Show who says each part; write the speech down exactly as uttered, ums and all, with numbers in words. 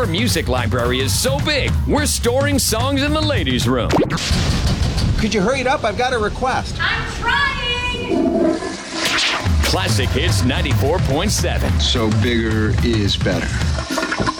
Speaker 1: Our music library is so big, we're storing songs in the ladies' room.
Speaker 2: Could you hurry it up? I've got a request.
Speaker 3: I'm trying!
Speaker 1: Classic Hits ninety-four point seven.
Speaker 4: So bigger is better.